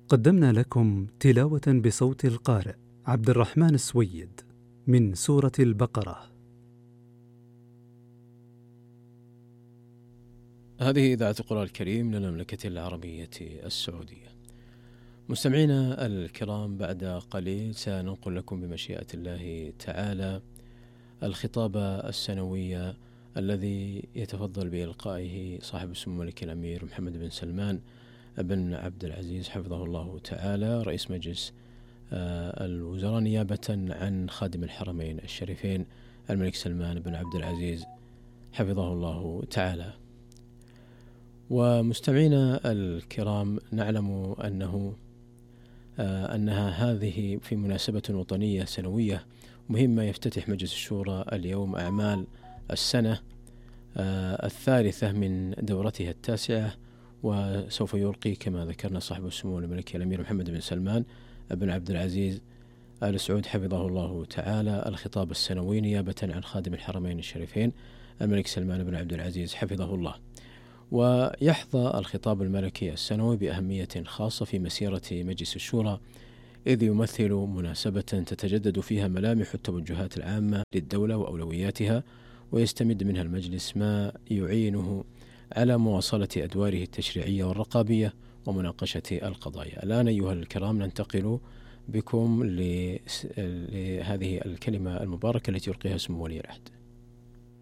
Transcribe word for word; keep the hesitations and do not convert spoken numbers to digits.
قدمنا لكم تلاوة بصوت القارئ عبد الرحمن السويد من سورة البقرة. هذه إذاعة القرآن الكريم من المملكة العربية السعودية. مستمعينا الكرام، بعد قليل سننقل لكم بمشيئة الله تعالى الخطاب السنوي الذي يتفضل بإلقائه صاحب السمو الملكي الأمير محمد بن سلمان بن عبد العزيز حفظه الله تعالى رئيس مجلس الوزراء نيابة عن خادم الحرمين الشريفين الملك سلمان بن عبد العزيز حفظه الله تعالى. ومستمعينا الكرام، نعلم أنه أنها هذه في مناسبة وطنية سنوية مهمة. يفتتح مجلس الشورى اليوم أعمال السنة الثالثة من دورتها التاسعة، وسوف يلقي كما ذكرنا صاحب السمو الملكي الأمير محمد بن سلمان بن عبد العزيز آل سعود حفظه الله تعالى الخطاب السنوي نيابة عن خادم الحرمين الشريفين الملك سلمان بن عبد العزيز حفظه الله. ويحظى الخطاب الملكي السنوي بأهمية خاصة في مسيرة مجلس الشورى، إذ يمثل مناسبة تتجدد فيها ملامح التوجهات العامة للدولة وأولوياتها، ويستمد منها المجلس ما يعينه على مواصلة أدواره التشريعية والرقابية ومناقشة القضايا. الآن أيها الكرام ننتقل بكم لهذه الكلمة المباركة التي يلقيها سمو ولي العهد.